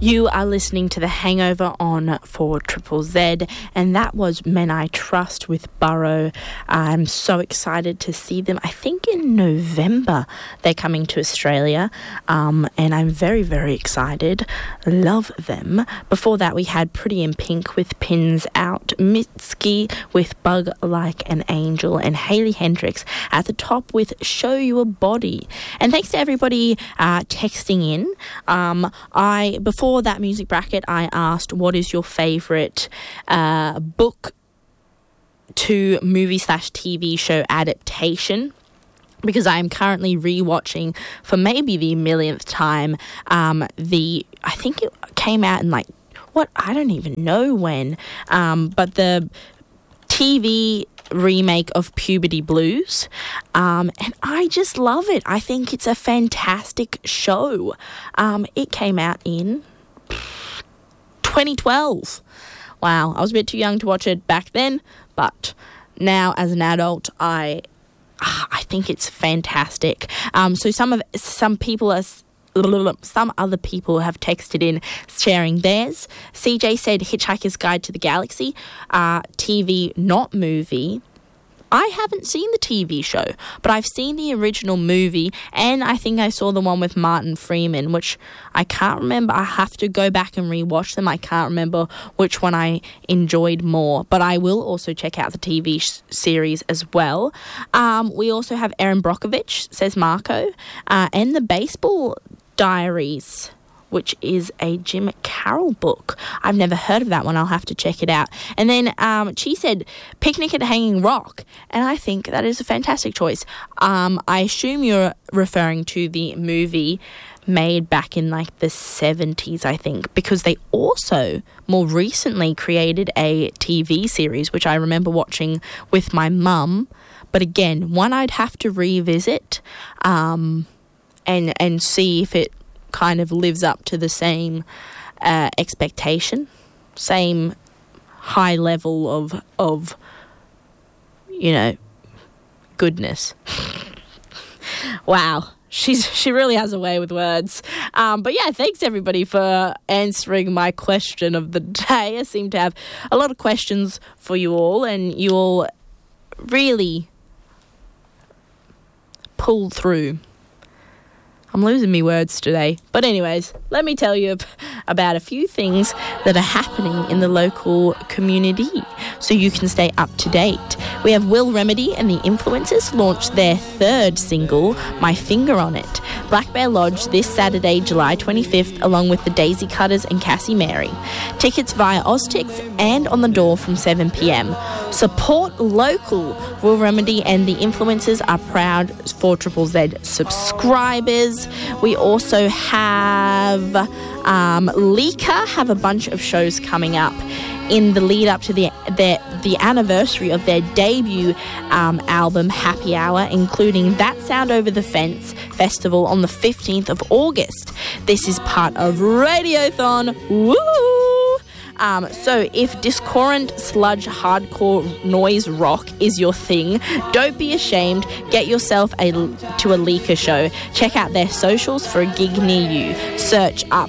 You are listening to The Hangover on 4ZZZ, and that was Men I Trust with Burrow. I'm so excited to see them. I think in November they're coming to Australia, and I'm very, very excited. Love them. Before that, we had Pretty in Pink with Pins Out, Mitski with Bug Like an Angel, and Hayley Hendricks at the top with Show You a Body. And thanks to everybody texting in. Before that music bracket, I asked, what is your favourite book to movie/TV show adaptation? Because I'm currently rewatching for maybe the millionth time I think it came out in I don't even know when, but the TV remake of Puberty Blues, and I just love it. I think it's a fantastic show. It came out in 2012. Wow, I was a bit too young to watch it back then, but now as an adult, I think it's fantastic. So some other people have texted in sharing theirs. CJ said Hitchhiker's Guide to the Galaxy, TV, not movie. I haven't seen the TV show, but I've seen the original movie, and I think I saw the one with Martin Freeman, which I can't remember. I have to go back and rewatch them. I can't remember which one I enjoyed more, but I will also check out the TV series as well. We also have Erin Brockovich, says Marco, and the Baseball Diaries, which is a Jim Carroll book. I've never heard of that one. I'll have to check it out. And then she said Picnic at Hanging Rock, and I think that is a fantastic choice. I assume you're referring to the movie made back in the 70s, I think, because they also more recently created a TV series, which I remember watching with my mum. But again, one I'd have to revisit and see if it kind of lives up to the same expectation, same high level of goodness. Wow, she really has a way with words. But yeah, thanks everybody for answering my question of the day. I seem to have a lot of questions for you all, and you all really pulled through. I'm losing me words today. But anyways, let me tell you about a few things that are happening in the local community so you can stay up to date. We have Will Remedy and the Influencers launched their third single, My Finger on It. Black Bear Lodge this Saturday, July 25th, along with the Daisy Cutters and Cassie Mary. Tickets via Oztix and on the door from 7 p.m. Support local. Will Remedy and the Influencers are proud 4ZZZ subscribers. We also have Lika have a bunch of shows coming up in the lead up to the anniversary of their debut album Happy Hour, including That Sound Over the Fence Festival on the 15th of August. This is part of Radiothon. Woo! So if discordant sludge hardcore noise rock is your thing, don't be ashamed. Get yourself to a Lika show. Check out their socials for a gig near you. Search up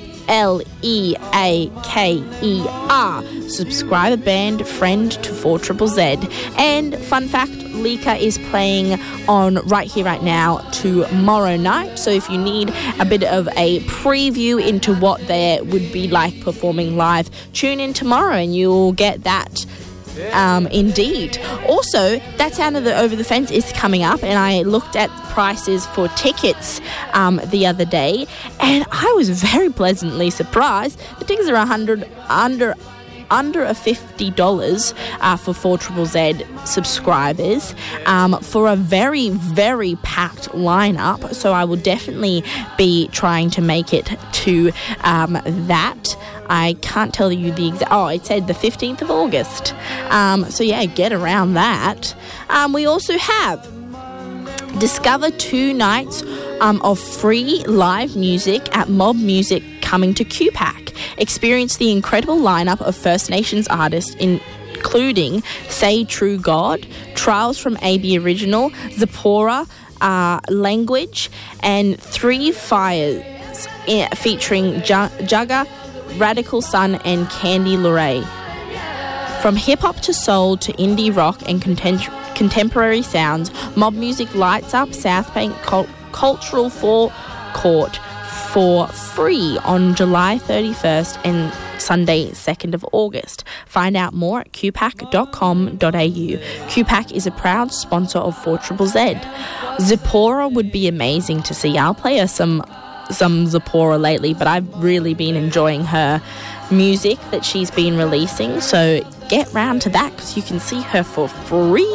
Leaker. Subscribe a band friend to 4ZZZ. And fun fact, Lika is playing on Right Here Right Now tomorrow night, so if you need a bit of a preview into what they would be like performing live, tune in tomorrow and you'll get that. Indeed. Also, That Sound of Over the Fence is coming up, and I looked at prices for tickets the other day, and I was very pleasantly surprised. The tickets are under $50 for 4ZZZ subscribers for a very, very packed lineup. So I will definitely be trying to make it to that. I can't tell you the exact... Oh, it said the 15th of August. So yeah, get around that. We also have discover 2 nights of free live music at Mob Music coming to QPAC. Experience the incredible lineup of First Nations artists including Say True God, Trials from AB Original, Zipporah, Language, and Three Fires featuring Jugga, Radical Sun and Candy LeRae. From hip-hop to soul to indie rock and contemporary sounds, Mob Music lights up South Bank Cultural Forecourt for free on July 31st and Sunday 2nd of August. Find out more at qpac.com.au. QPAC is a proud sponsor of 4ZZZ. Zipporah would be amazing to see. I'll play her some Zipporah lately, but I've really been enjoying her music that she's been releasing, so get round to that because you can see her for free.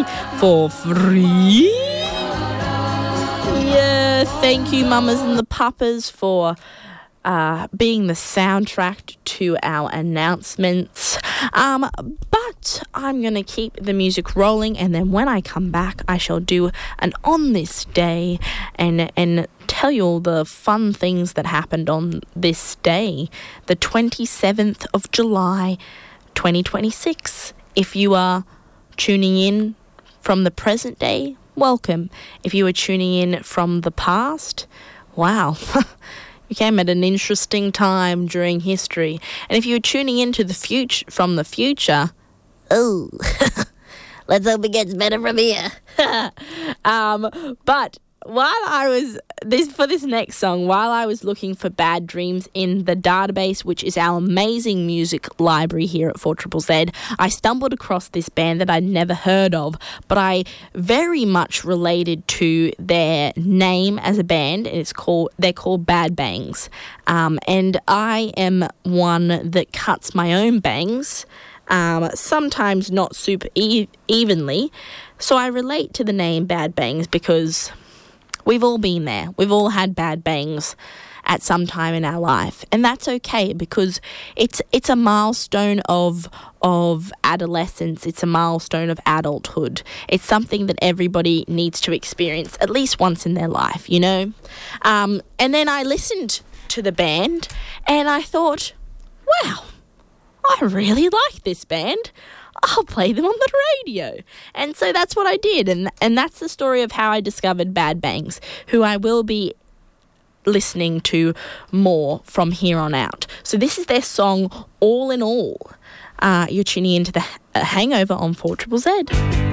Yeah, thank you mamas and the papas for being the soundtrack to our announcements. But I'm going to keep the music rolling, and then when I come back, I shall do an On This Day and tell you all the fun things that happened on this day, the 27th of July, 2026. If you are tuning in from the present day, welcome. If you are tuning in from the past, wow. You came at an interesting time during history. And if you're tuning into the future from the future, oh, let's hope it gets better from here. But while I was this next song, while I was looking for Bad Dreams in the database, which is our amazing music library here at 4ZZZ, I stumbled across this band that I'd never heard of, but I very much related to their name as a band. They're called Bad Bangs, and I am one that cuts my own bangs. Sometimes not super evenly, so I relate to the name Bad Bangs because we've all been there. We've all had bad bangs at some time in our life, and that's okay because it's a milestone of adolescence. It's a milestone of adulthood. It's something that everybody needs to experience at least once in their life, you know. And then I listened to the band, and I thought, wow, I really like this band. I'll play them on the radio. And so that's what I did. And that's the story of how I discovered Bad Bangs, who I will be listening to more from here on out. So this is their song, All in All. You're tuning into the Hangover on 4ZZZ.